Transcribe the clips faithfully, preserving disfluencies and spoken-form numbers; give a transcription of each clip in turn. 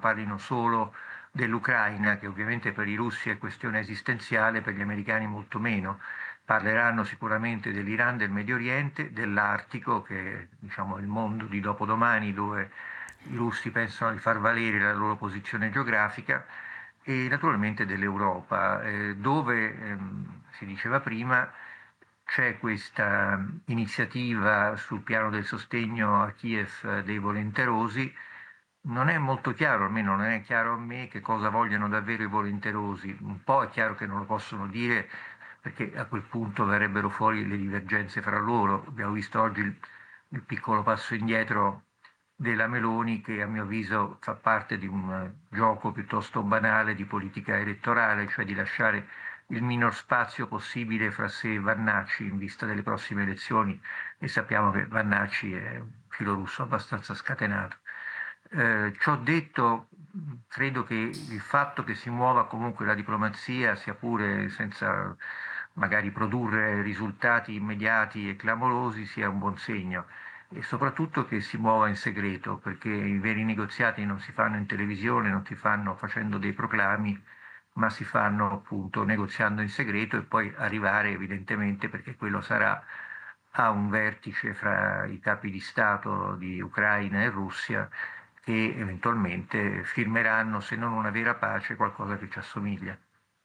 parlino solo dell'Ucraina, che ovviamente per i russi è questione esistenziale, per gli americani molto meno. Parleranno sicuramente dell'Iran, del Medio Oriente, dell'Artico, che è diciamo, il mondo di dopodomani dove i russi pensano di far valere la loro posizione geografica, e naturalmente dell'Europa, eh, dove, ehm, si diceva prima, c'è questa mm, iniziativa sul piano del sostegno a Kiev eh, dei volenterosi. Non è molto chiaro, almeno non è chiaro a me, che cosa vogliono davvero i volenterosi. Un po' è chiaro che non lo possono dire perché a quel punto verrebbero fuori le divergenze fra loro. Abbiamo visto oggi il, il piccolo passo indietro della Meloni, che a mio avviso fa parte di un eh, gioco piuttosto banale di politica elettorale, cioè di lasciare il minor spazio possibile fra sé e Vannacci in vista delle prossime elezioni, e sappiamo che Vannacci è un filorusso abbastanza scatenato. Eh, ciò detto, credo che il fatto che si muova comunque la diplomazia, sia pure senza magari produrre risultati immediati e clamorosi, sia un buon segno, e soprattutto che si muova in segreto, perché i veri negoziati non si fanno in televisione, non si fanno facendo dei proclami, ma si fanno appunto negoziando in segreto, e poi arrivare evidentemente, perché quello sarà, a un vertice fra i capi di Stato di Ucraina e Russia, che eventualmente firmeranno, se non una vera pace, qualcosa che ci assomiglia.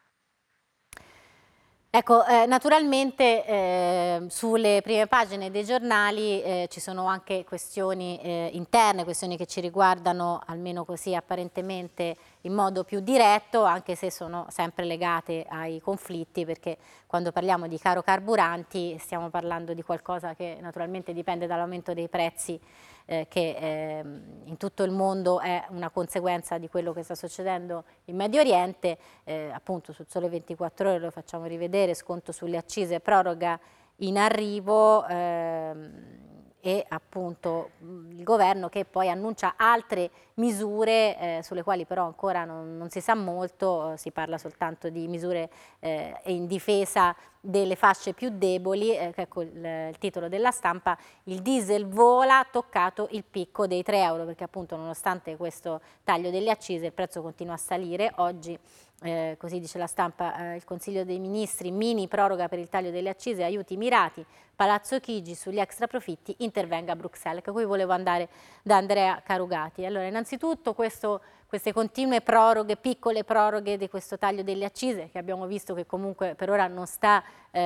Ecco, eh, naturalmente eh, sulle prime pagine dei giornali eh, ci sono anche questioni eh, interne, questioni che ci riguardano, almeno così apparentemente in modo più diretto, anche se sono sempre legate ai conflitti, perché quando parliamo di caro carburanti stiamo parlando di qualcosa che naturalmente dipende dall'aumento dei prezzi eh, che eh, in tutto il mondo è una conseguenza di quello che sta succedendo in Medio Oriente. Eh, appunto sul Sole ventiquattro Ore lo facciamo rivedere, sconto sulle accise, proroga in arrivo, ehm, e appunto mh, il governo che poi annuncia altre misure eh, sulle quali però ancora non, non si sa molto, eh, si parla soltanto di misure eh, in difesa delle fasce più deboli, eh, ecco il, il titolo della stampa: il diesel vola, toccato il picco dei tre euro, perché appunto nonostante questo taglio delle accise il prezzo continua a salire. Oggi eh, così dice la stampa, eh, il Consiglio dei Ministri, mini proroga per il taglio delle accise, aiuti mirati, Palazzo Chigi sugli extra profitti, intervenga a Bruxelles. Ecco, qui volevo andare da Andrea Carugati. Allora, innanzitutto questo, queste continue proroghe, piccole proroghe di questo taglio delle accise, che abbiamo visto che comunque per ora non sta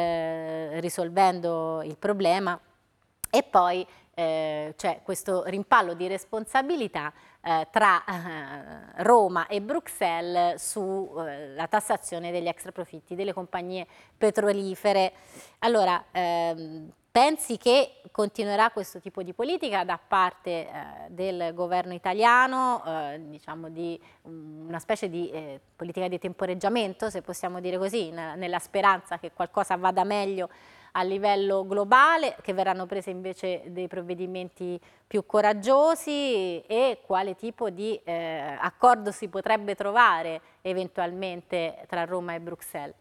eh, risolvendo il problema, e poi eh, c'è questo rimpallo di responsabilità eh, tra eh, Roma e Bruxelles sulla eh, tassazione degli extraprofitti delle compagnie petrolifere. Allora, ehm, pensi che continuerà questo tipo di politica da parte eh, del governo italiano, eh, diciamo di um, una specie di eh, politica di temporeggiamento, se possiamo dire così, nella speranza che qualcosa vada meglio a livello globale, che verranno presi invece dei provvedimenti più coraggiosi, e quale tipo di eh, accordo si potrebbe trovare eventualmente tra Roma e Bruxelles?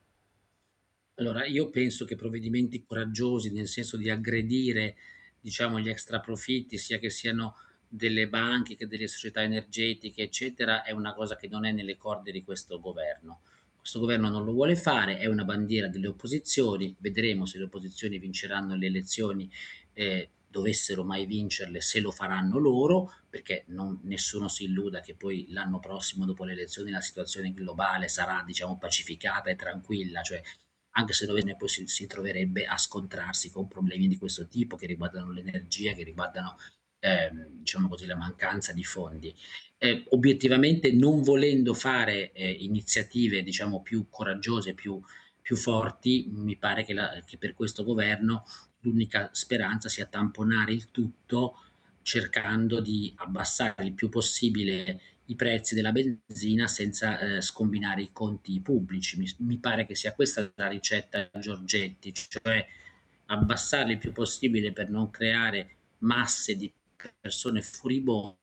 Allora, io penso che provvedimenti coraggiosi, nel senso di aggredire, diciamo, gli extraprofitti, sia che siano delle banche che delle società energetiche, eccetera, è una cosa che non è nelle corde di questo governo. Questo governo non lo vuole fare, è una bandiera delle opposizioni, vedremo se le opposizioni vinceranno le elezioni, eh, dovessero mai vincerle, se lo faranno loro, perché non, nessuno si illuda che poi l'anno prossimo, dopo le elezioni, la situazione globale sarà, diciamo, pacificata e tranquilla, cioè anche se dove poi si, si troverebbe a scontrarsi con problemi di questo tipo che riguardano l'energia, che riguardano ehm, diciamo così, la mancanza di fondi. Eh, obiettivamente non volendo fare eh, iniziative diciamo più coraggiose, più, più forti, mi pare che, la, che per questo governo l'unica speranza sia tamponare il tutto cercando di abbassare il più possibile i prezzi della benzina senza eh, scombinare i conti pubblici. Mi, mi pare che sia questa la ricetta Giorgetti, cioè abbassare il più possibile per non creare masse di persone furibonde,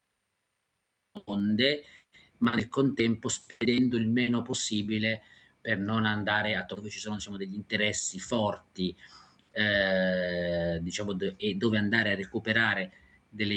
ma nel contempo spendendo il meno possibile per non andare a dove ci sono diciamo, degli interessi forti, eh, diciamo, e dove andare a recuperare